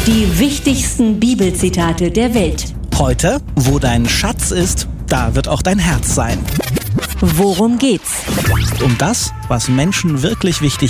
Die wichtigsten Bibelzitate der Welt. Heute, wo dein Schatz ist, da wird auch dein Herz sein. Worum geht's? Um das, was Menschen wirklich wichtig